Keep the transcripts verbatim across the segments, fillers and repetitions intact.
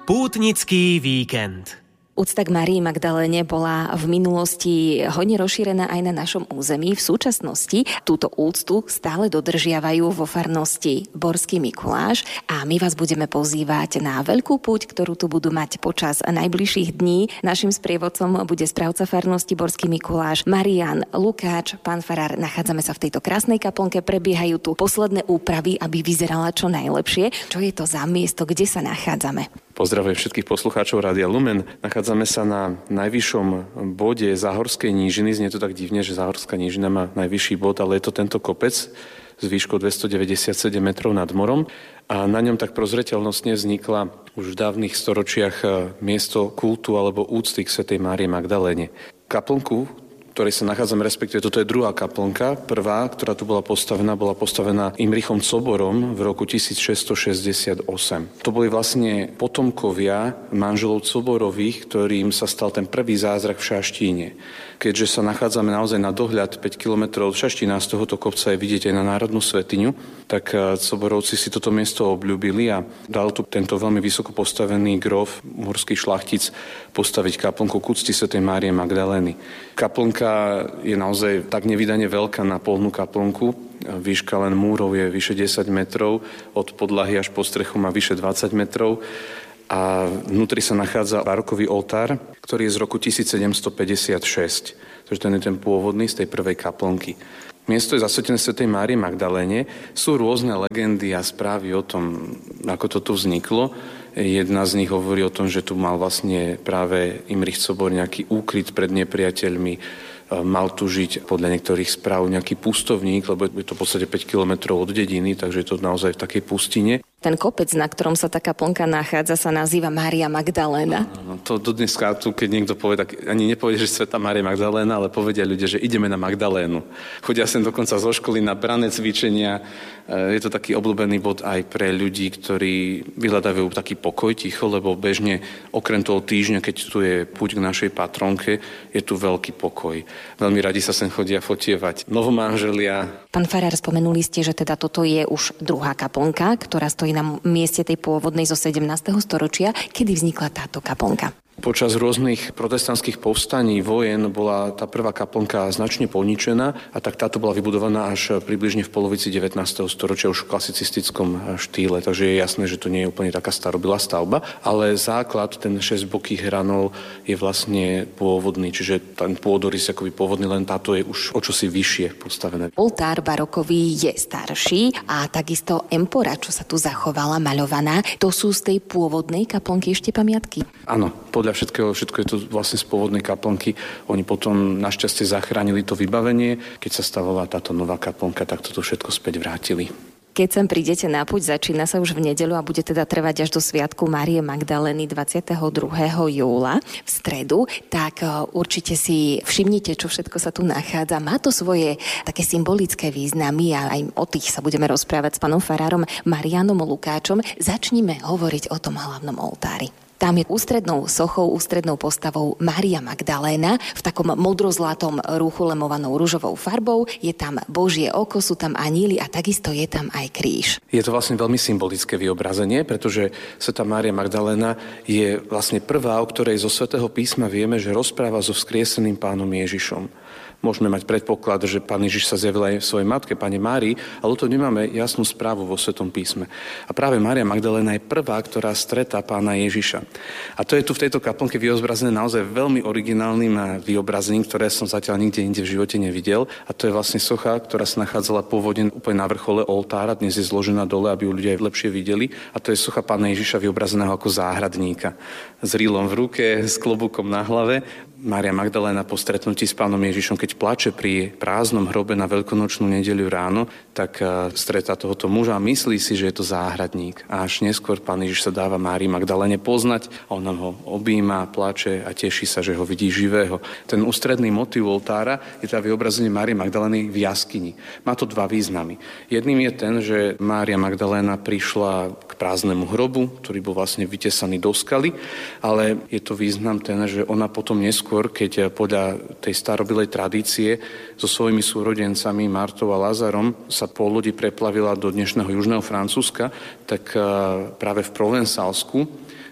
Pútnický víkend. Úcta k Márii Magdaléne bola v minulosti hodne rozšírená aj na našom území. V súčasnosti túto úctu stále dodržiavajú vo farnosti Borský Mikuláš a my vás budeme pozývať na veľkú púť, ktorú tu budú mať počas najbližších dní. Naším sprievodcom bude správca farnosti Borský Mikuláš Marián Lukáč. Pán farár, nachádzame sa v tejto krásnej kaplnke, prebiehajú tu posledné úpravy, aby vyzerala čo najlepšie. Čo je to za miesto, kde sa nachádzame? Pozdravujem všetkých poslucháčov Rádia Lumen. Nachádzame sa na najvyššom bode Záhorskej nížiny. Znie to tak divne, že Záhorská nížina má najvyšší bod, ale je to tento kopec s výškou dvestodeväťdesiatsedem metrov nad morom. A na ňom tak prozreteľnostne vznikla už v dávnych storočiach miesto kultu alebo úcty k svätej Márii Magdaléne. Kaplnku, ktorej sa nachádzame, respektíve toto je druhá kaplnka. Prvá, ktorá tu bola postavená, bola postavená Imrichom Coborom v roku tisícšesťstošesťdesiatosem. To boli vlastne potomkovia manželov Coborových, ktorým sa stal ten prvý zázrak v Šaštíne. Keďže sa nachádzame naozaj na dohľad päť kilometrov od Šaštína, z tohoto kopca je vidieť aj na národnú svätyňu, tak Coborovci si toto miesto obľúbili a dal tu tento veľmi vysoko postavený grof, uhorský šlachtic, postaviť kaplnku k úcti svätej Márie Magdalény. Kaplnka je naozaj tak nevydane veľká na polnú kaplnku. Výška len múrov je vyše desať metrov, od podlahy až po strechu má vyše dvadsať metrov a vnútri sa nachádza barokový oltár, ktorý je z roku tisícsedemstopäťdesiatšesť. Takže ten je ten pôvodný z tej prvej kaplnky. Miesto je zasvetené svätej Márii Magdaléne. Sú rôzne legendy a správy o tom, ako to tu vzniklo. Jedna z nich hovorí o tom, že tu mal vlastne práve Imrich Cobor nejaký úkryt pred nepriateľmi. Mal tu žiť podľa niektorých správ nejaký pustovník, lebo je to v podstate päť kilometrov od dediny, takže je to naozaj v takej pustine. Ten kopec, na ktorom sa taká plnka nachádza, sa nazýva Mária Magdaléna. No, to do dneska tu, keď niekto povie, tak ani nepovie, že sveta Mária Magdaléna, ale povedia ľudia, že ideme na Magdalénu. Chodia sem dokonca zo školy na brané cvičenia. Je to taký obľúbený bod aj pre ľudí, ktorí vyhľadávajú taký pokoj, ticho, lebo bežne okrem toho týždňa, keď tu je púť k našej patronke, je tu veľký pokoj. Veľmi radi sa sem chodia fotievať novomanželia. Pán farár, spomenuli ste, že teda toto je už druhá kaplnka, ktorá stojí na mieste tej pôvodnej zo sedemnásteho storočia. Kedy vznikla táto kaplnka? Počas rôznych protestantských povstaní, vojen bola tá prvá kaplnka značne poničená a tak táto bola vybudovaná až približne v polovici devätnásteho storočia už v klasicistickom štýle. Takže je jasné, že to nie je úplne taká starobilá stavba, ale základ, ten šesťboký hranol je vlastne pôvodný, čiže ten pôdorys akoby pôvodný, len táto je už o čosi vyššie postavené. Oltár barokový je starší a takisto empora, čo sa tu zachovala, maľovaná, to sú z tej pôvodnej kaplnky ešte pamiatky? Áno, podľa všetkého, všetko je to vlastne z pôvodnej kaplnky. Oni potom našťastie zachránili to vybavenie. Keď sa stavovala táto nová kaplnka, tak toto všetko späť vrátili. Keď sem prídete na púť, začína sa už v nedeľu a bude teda trvať až do sviatku Márie Magdalény dvadsiateho druhého júla v stredu, tak určite si všimnite, čo všetko sa tu nachádza. Má to svoje také symbolické významy a aj o tých sa budeme rozprávať s pánom farárom Mariánom Lukáčom. Začnime hovoriť o tom hlavnom oltári. Tam je ústrednou sochou, ústrednou postavou Mária Magdaléna v takom modrozlatom rúchu lemovanou ružovou farbou. Je tam Božie oko, sú tam aníli a takisto je tam aj kríž. Je to vlastne veľmi symbolické vyobrazenie, pretože svätá Mária Magdaléna je vlastne prvá, o ktorej zo svätého písma vieme, že rozpráva so vzkrieseným pánom Ježišom. Môžeme mať predpoklad, že pán Ježiš sa zjavil aj svojej matke, pani Márii, ale to nemáme jasnú správu vo Svätom písme. A práve Mária Magdaléna je prvá, ktorá stretá pána Ježiša. A to je tu v tejto kaplnke vyobrazené naozaj veľmi originálnym vyobrazením, ktoré som zatiaľ nikde inde v živote nevidel. A to je vlastne socha, ktorá sa nachádzala pôvodne úplne na vrchole oltára, dnes je zložená dole, aby ju ľudia lepšie videli. A to je socha pána Ježiša vyobrazeného ako záhradníka. S rýlom v ruke, s klobúkom na hlave. Mária Magdaléna po stretnutí s pánom Ježišom, keď plače pri prázdnom hrobe na veľkonočnú nedeľu ráno, tak stretá tohoto muža a myslí si, že je to záhradník. A až neskôr pán Ježiš sa dáva Márii Magdaléne poznať, a ona ho objíma, plače a teší sa, že ho vidí živého. Ten ústredný motív oltára je tá vyobrazenie Márie Magdalény v jaskyni. Má to dva významy. Jedným je ten, že Mária Magdaléna prišla k prázdnemu hrobu, ktorý bol vlastne vytesaný do skaly, ale je to význam ten, že ona potom neskôr keď podľa tej starobilej tradície so svojimi súrodencami Martou a Lazarom sa po lodi preplavila do dnešného južného Francúzska, tak práve v Provencálsku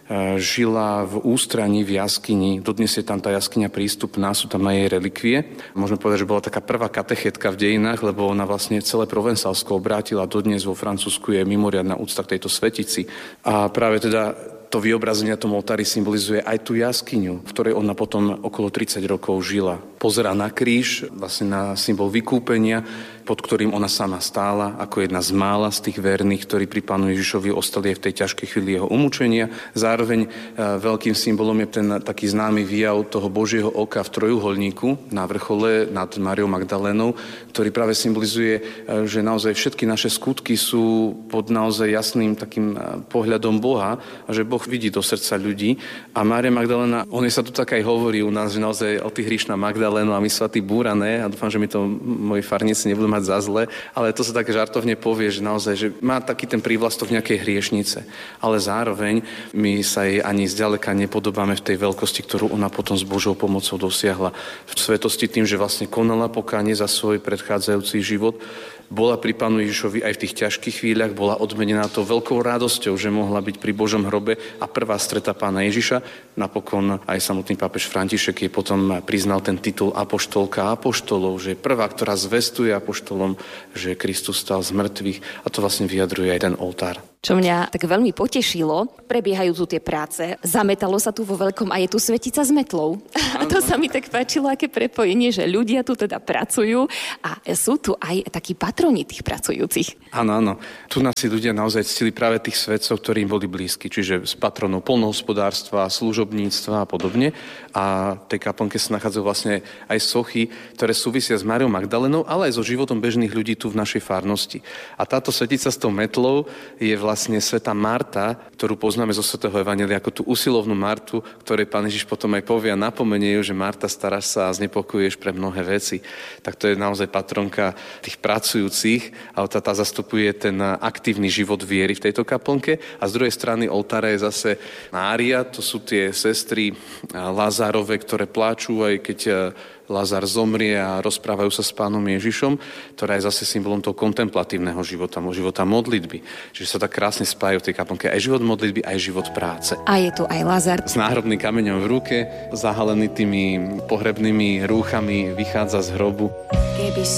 žila v ústraní v jaskyni. Dodnes je tam tá jaskyňa prístupná, sú tam aj jej relikvie. Môžeme povedať, že bola taká prvá katechetka v dejinách, lebo ona vlastne celé Provençálsko obrátila. Dodnes vo Francúzsku je mimoriadna úcta k tejto svetici. A práve teda to vyobrazenie na tom oltári symbolizuje aj tú jaskyňu, v ktorej ona potom okolo tridsať rokov žila. Pozerá na kríž, vlastne na symbol vykúpenia, pod ktorým ona sama stála, ako jedna z mála z tých verných, ktorí pri Pánu Ježišovi ostali aj v tej ťažkej chvíli jeho umúčenia. Zároveň e, veľkým symbolom je ten taký známy výjav toho Božieho oka v trojuholníku na vrchole nad Máriou Magdalénou, ktorý práve symbolizuje, e, že naozaj všetky naše skutky sú pod naozaj jasným takým pohľadom Boha a že Boh vidí do srdca ľudí. A Mária Magdaléna, o nej sa tu tak aj hovorí u nás, že naozaj o tých hriešna Magdalénu a my svätí búrané, a dúfam, že mi to moji farníci nebudú mať za zle, ale to sa tak žartovne povie, že naozaj, že má taký ten prívlastok nejakej hriešnice. Ale zároveň my sa jej ani zďaleka nepodobáme v tej veľkosti, ktorú ona potom s Božou pomocou dosiahla. V svetosti tým, že vlastne konala pokánie za svoj predchádzajúci život, bola pri Pánu Ježišovi aj v tých ťažkých chvíľach, bola odmenená to veľkou radosťou, že mohla byť pri Božom hrobe a prvá streta Pána Ježiša. Napokon aj samotný pápež František jej potom priznal ten titul apoštolka apoštolov, že je prvá, ktorá zvestuje apoštolom, že Kristus stal z mŕtvych, a to vlastne vyjadruje aj ten oltár. Čo mňa tak veľmi potešilo, prebiehajú tu tie práce, zametalo sa tu vo veľkom a je tu svetica s metlou. A to sa mi tak páčilo, aké prepojenie, že ľudia tu teda pracujú a sú tu aj takí patroni tých pracujúcich. Áno, áno. Tu nás si ľudia naozaj ctili práve tých svetcov, ktorí im boli blízki, čiže s patronou poľnohospodárstva, služobníctva a podobne. A v tej kaplnke sa nachádzajú vlastne aj sochy, ktoré súvisia s Máriou Magdalénou, ale aj so životom bežných ľudí tu v našej farnosti. A táto svetica s tou metlou je vlastne svätá Marta, ktorú poznáme zo svätého Evanjelia ako tú usilovnú Martu, ktorej Pán Ježiš potom aj povie a napomenie ju, že Marta, staráš sa a znepokojuješ pre mnohé veci. Tak to je naozaj patronka tých pracujúcich, ale tá, tá zastupuje ten aktívny život viery v tejto kaplnke. A z druhej strany oltára je zase Mária, to sú tie sestry Lazárove, ktoré pláču, aj keď Lazár zomrie a rozprávajú sa s Pánom Ježišom, ktorá je zase symbolom toho kontemplatívneho života, života modlitby. Čiže sa tak krásne spájajú v tej kaplnke aj život modlitby, aj život práce. A je tu aj Lazár. S náhrobným kameňom v ruke, zahalený tými pohrebnými rúchami, vychádza z hrobu. Keby